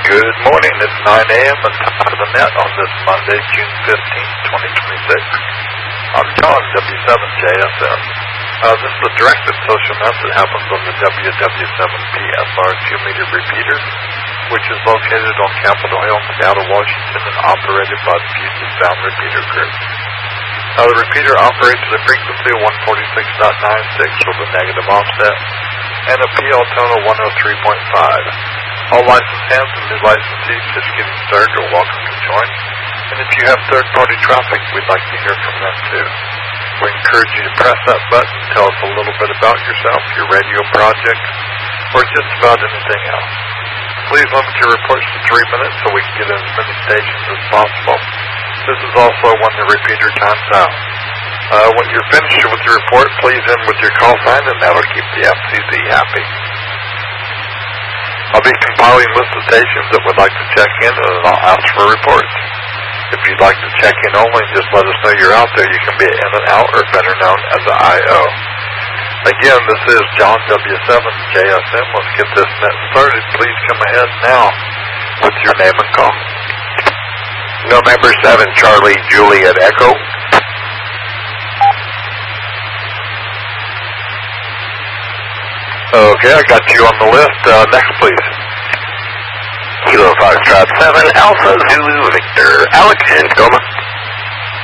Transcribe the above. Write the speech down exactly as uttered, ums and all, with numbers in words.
Good morning, it's nine a.m. and time for the net on this Monday, June fifteenth, twenty twenty-six. I'm John, W seven J S M. Uh, this is a directed social net that happens on the W W seven P S R two meter repeater, which is located on Capitol Hill, Seattle, Washington, and operated by the Puget Sound Repeater Group. Uh, the repeater operates at a frequency of one forty-six point nine six with a negative offset and a P L tone of one oh three point five. All licensed hands and new licensees just getting started are welcome to join. And if you have third-party traffic, we'd like to hear from them too. We encourage you to press that button, tell us a little bit about yourself, your radio project, or just about anything else. Please limit your reports to three minutes so we can get as many stations as possible. This is also when the repeater times out. Uh, when you're finished with your report, please end with your call sign, and that'll keep the F C C happy. I'll be compiling lists of stations that would like to check in, and then I'll ask for reports. If you'd like to check in only, just let us know you're out there. You can be in and out, or better known as an I O. Again, this is John W seven J S M. Let's get this net started. Please come ahead now with your name and call. November seventh, Charlie, Juliet, Echo. Okay, I got you on the list. Uh, next, please. Kilo Foxtrot seven, Alpha Zulu Victor, Alex in Tacoma.